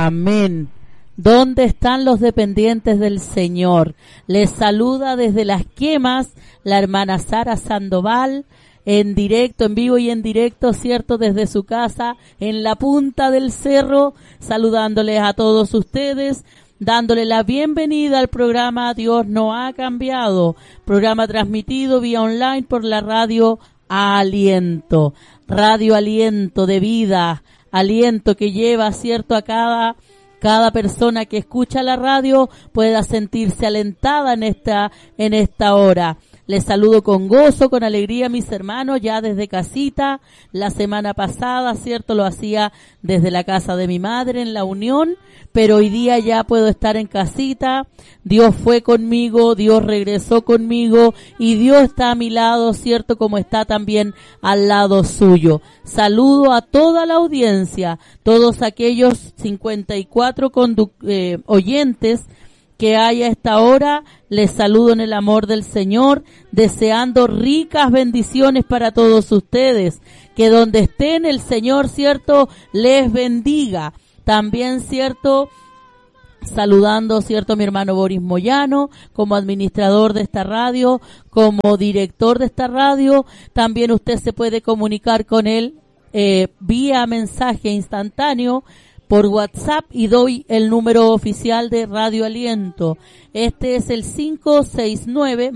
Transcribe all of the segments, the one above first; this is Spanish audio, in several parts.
Amén. ¿Dónde están los dependientes del Señor? Les saluda desde Las Quemas la hermana Sara Sandoval, en directo, en vivo y en directo, ¿cierto? Desde su casa, en la punta del cerro, saludándoles a todos ustedes, dándole la bienvenida al programa Dios no ha cambiado, programa transmitido vía online por la radio Aliento de vida, aliento que lleva, ¿cierto?, a cada persona que escucha la radio pueda sentirse alentada en esta hora. Les saludo con gozo, con alegría, mis hermanos, ya desde casita. La semana pasada, ¿cierto?, lo hacía desde la casa de mi madre en La Unión, pero hoy día ya puedo estar en casita. Dios fue conmigo, Dios regresó conmigo y Dios está a mi lado, ¿cierto?, como está también al lado suyo. Saludo a toda la audiencia, todos aquellos 54 oyentes que hay a esta hora. Les saludo en el amor del Señor, deseando ricas bendiciones para todos ustedes. Que donde estén el Señor, ¿cierto?, les bendiga. También, ¿cierto?, saludando, ¿cierto?, a mi hermano Boris Moyano, como administrador de esta radio, como director de esta radio. También usted se puede comunicar con él vía mensaje instantáneo por WhatsApp, y doy el número oficial de Radio Aliento. Este es el 569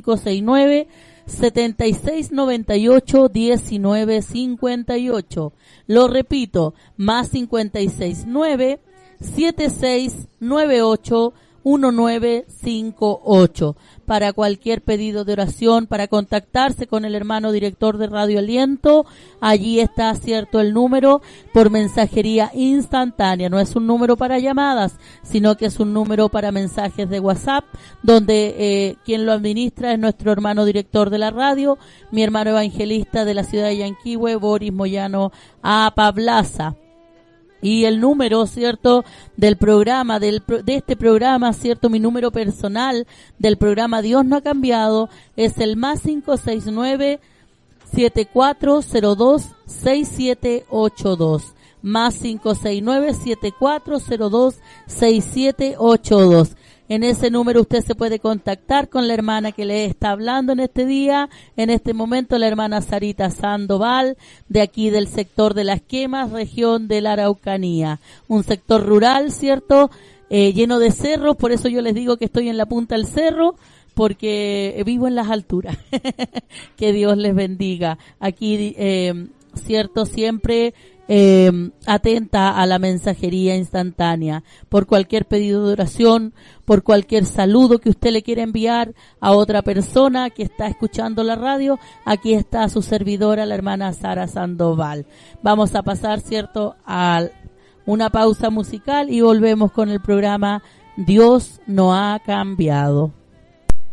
7698 1958. Lo repito, más 569 7698 1958. Para cualquier pedido de oración, para contactarse con el hermano director de Radio Aliento, allí está, cierto, el número por mensajería instantánea. No es un número para llamadas, sino que es un número para mensajes de WhatsApp, donde quien lo administra es nuestro hermano director de la radio, mi hermano evangelista de la ciudad de Yanquihue, Boris Moyano Apablaza. Y el número, ¿cierto?, del programa, de este programa, ¿cierto?, mi número personal del programa Dios no ha cambiado, es el más 569-7402-6782. Más 569-7402-6782. En ese número usted se puede contactar con la hermana que le está hablando en este día, en este momento, la hermana Sarita Sandoval, de aquí del sector de Las Quemas, región de la Araucanía. Un sector rural, ¿cierto?, lleno de cerros, por eso yo les digo que estoy en la punta del cerro, porque vivo en las alturas. Que Dios les bendiga. Aquí, ¿cierto?, siempre atenta a la mensajería instantánea, por cualquier pedido de oración, por cualquier saludo que usted le quiera enviar a otra persona que está escuchando la radio. Aquí está su servidora, la hermana Sara Sandoval. Vamos a pasar, ¿cierto?, a una pausa musical y volvemos con el programa Dios no ha cambiado.